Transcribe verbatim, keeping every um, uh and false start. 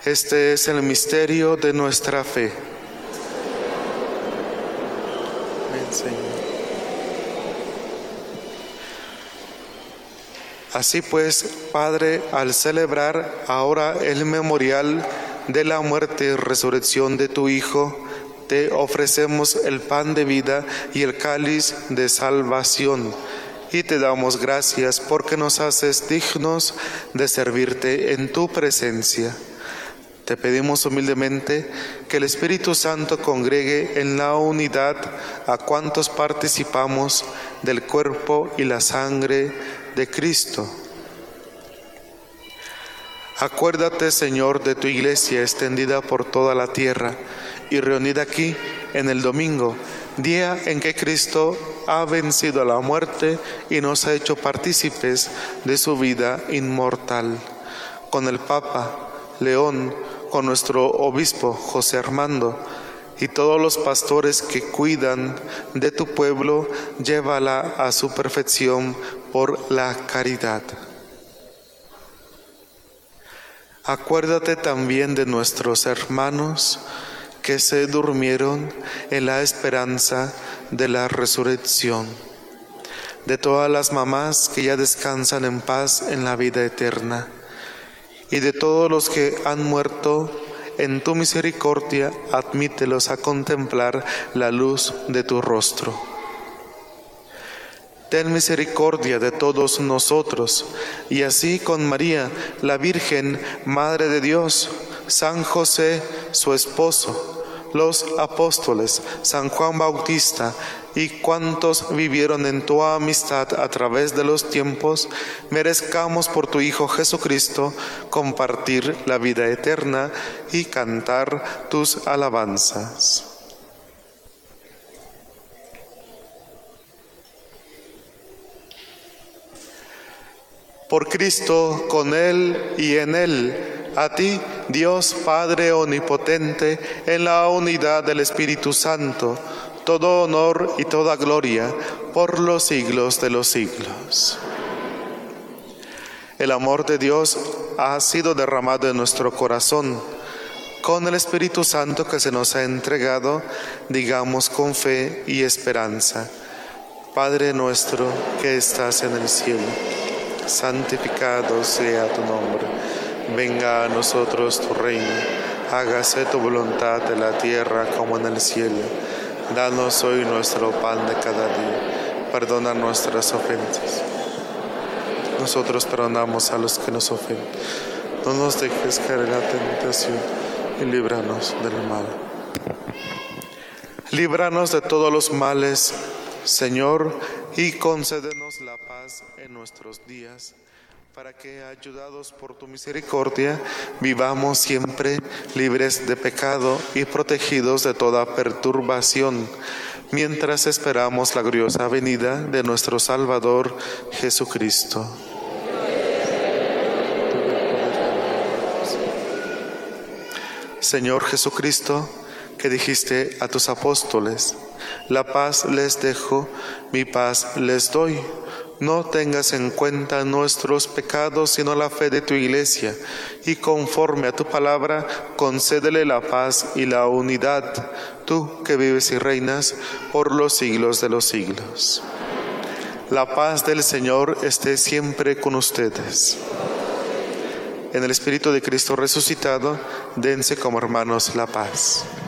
Este es el misterio de nuestra fe. Amén, Señor. Así pues, Padre, al celebrar ahora el memorial de la muerte y resurrección de tu Hijo, te ofrecemos el pan de vida y el cáliz de salvación, y te damos gracias porque nos haces dignos de servirte en tu presencia. Te pedimos humildemente que el Espíritu Santo congregue en la unidad a cuantos participamos del cuerpo y la sangre de Cristo. Acuérdate, Señor, de tu iglesia extendida por toda la tierra y reunida aquí en el domingo, día en que Cristo ha vencido a la muerte y nos ha hecho partícipes de su vida inmortal. Con el Papa León, con nuestro obispo José Armando y todos los pastores que cuidan de tu pueblo, llévala a su perfección por la caridad. Acuérdate también de nuestros hermanos que se durmieron en la esperanza de la resurrección, de todas las mamás que ya descansan en paz en la vida eterna, y de todos los que han muerto, en tu misericordia, admítelos a contemplar la luz de tu rostro. Ten misericordia de todos nosotros, y así con María, la Virgen, Madre de Dios, San José, su esposo, los apóstoles, San Juan Bautista y cuantos vivieron en tu amistad a través de los tiempos, merezcamos por tu Hijo Jesucristo compartir la vida eterna y cantar tus alabanzas. Por Cristo, con Él y en Él, a ti, Dios Padre Omnipotente, en la unidad del Espíritu Santo, todo honor y toda gloria por los siglos de los siglos. El amor de Dios ha sido derramado en nuestro corazón. Con el Espíritu Santo que se nos ha entregado, digamos con fe y esperanza: Padre nuestro que estás en el cielo, santificado sea tu nombre. Venga a nosotros tu reino. Hágase tu voluntad en la tierra como en el cielo. Danos hoy nuestro pan de cada día. Perdona nuestras ofensas. Nosotros perdonamos a los que nos ofenden. No nos dejes caer en la tentación y líbranos del mal. Líbranos de todos los males, Señor, y concédenos la paz en nuestros días, para que, ayudados por tu misericordia, vivamos siempre libres de pecado y protegidos de toda perturbación, mientras esperamos la gloriosa venida de nuestro Salvador Jesucristo. Señor Jesucristo, que dijiste a tus apóstoles: la paz les dejo, mi paz les doy. No tengas en cuenta nuestros pecados, sino la fe de tu iglesia, y conforme a tu palabra, concédele la paz y la unidad, tú que vives y reinas por los siglos de los siglos. La paz del Señor esté siempre con ustedes. En el Espíritu de Cristo resucitado, dense como hermanos la paz.